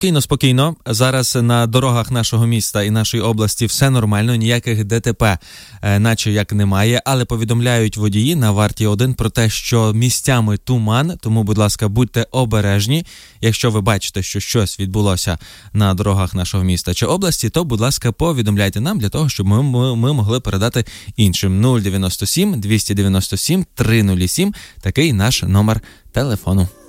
Спокійно. Зараз на дорогах нашого міста і нашої області все нормально, ніяких ДТП наче як немає, але повідомляють водії на варті 1 про те, що місцями туман, тому, будь ласка, будьте обережні. Якщо ви бачите, що щось відбулося на дорогах нашого міста чи області, то, будь ласка, повідомляйте нам для того, щоб ми могли передати іншим. 097 297 307, такий наш номер телефону.